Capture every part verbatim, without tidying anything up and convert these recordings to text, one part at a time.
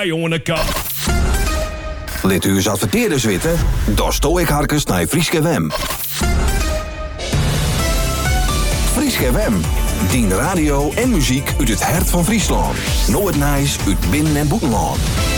mij, jongen, kap. Let u eens adverteerders weten? Dan sto ik harkens naar Frieske Wem. Frieske Wem. Dien radio en muziek uit het hart van Friesland. Nooit nice uit binnen- en buitenland.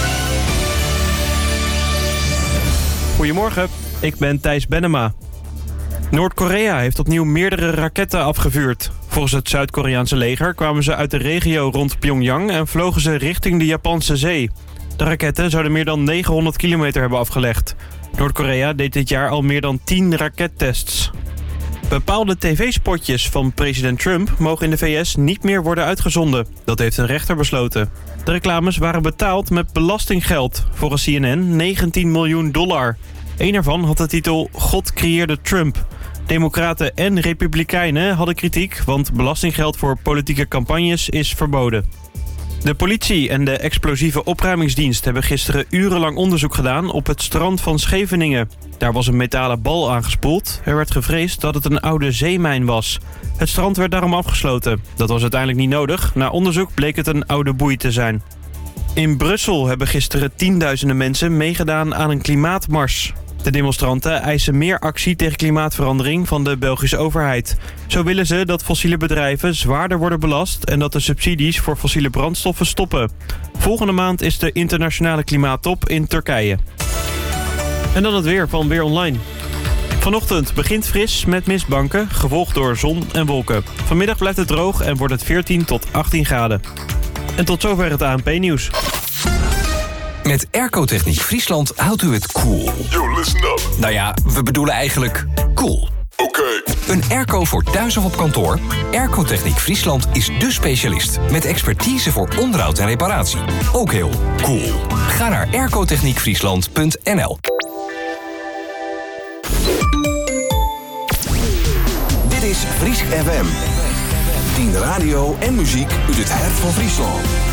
Goedemorgen, ik ben Thijs Bennema. Noord-Korea heeft opnieuw meerdere raketten afgevuurd. Volgens het Zuid-Koreaanse leger kwamen ze uit de regio rond Pyongyang en vlogen ze richting de Japanse zee. De raketten zouden meer dan negenhonderd kilometer hebben afgelegd. Noord-Korea deed dit jaar al meer dan tien rakettests. Bepaalde tv-spotjes van president Trump mogen in de V S niet meer worden uitgezonden. Dat heeft een rechter besloten. De reclames waren betaald met belastinggeld, volgens C N N negentien miljoen dollar. Eén ervan had de titel God creëerde Trump. Democraten en republikeinen hadden kritiek, want belastinggeld voor politieke campagnes is verboden. De politie en de explosieve opruimingsdienst hebben gisteren urenlang onderzoek gedaan op het strand van Scheveningen. Daar was een metalen bal aangespoeld. Er werd gevreesd dat het een oude zeemijn was. Het strand werd daarom afgesloten. Dat was uiteindelijk niet nodig. Na onderzoek bleek het een oude boei te zijn. In Brussel hebben gisteren tienduizenden mensen meegedaan aan een klimaatmars. De demonstranten eisen meer actie tegen klimaatverandering van de Belgische overheid. Zo willen ze dat fossiele bedrijven zwaarder worden belast en dat de subsidies voor fossiele brandstoffen stoppen. Volgende maand is de internationale klimaattop in Turkije. En dan het weer van Weer Online. Vanochtend begint fris met mistbanken, gevolgd door zon en wolken. Vanmiddag blijft het droog en wordt het veertien tot achttien graden. En tot zover het A N P-nieuws. Met Airco-techniek Friesland houdt u het cool. Yo, listen up. Nou ja, we bedoelen eigenlijk cool. Oké. Okay. Een airco voor thuis of op kantoor? Airco-techniek Friesland is dé specialist. Met expertise voor onderhoud en reparatie. Ook heel cool. Ga naar aircotechniek friesland punt n l. Dit is Friesk F M. Dien radio en muziek uit het hart van Friesland.